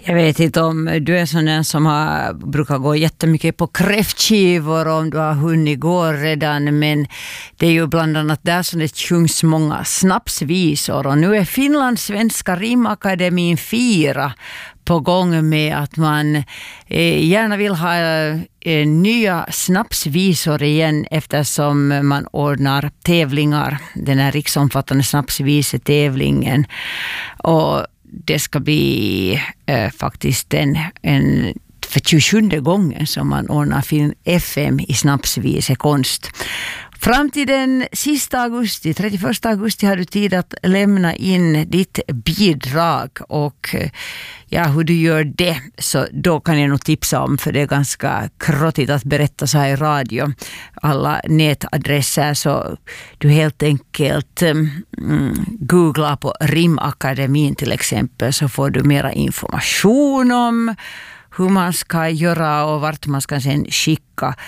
Jag vet inte om du är sån en som brukar gå jättemycket på kräftkivor, om du har hunnit gå redan, men det är ju bland annat där som det sjungs många snapsvisor, och nu är Finlands svenska rimakademin 4 på gång med att man gärna vill ha nya snapsvisor igen, eftersom man ordnar tävlingar, den här riksomfattande snapsvisetävlingen, och det ska bli faktiskt en för 27:e gången som man ordnar FM i snapsvisekonst. Fram till den sista augusti, 31 augusti, har du tid att lämna in ditt bidrag, och hur du gör det, så då kan jag nog tipsa om, för det är ganska krottigt att berätta så här i radio, alla nätadresser, så du helt enkelt googlar på Rimakademin till exempel, så får du mera information om hur man ska göra och vart man ska sen skicka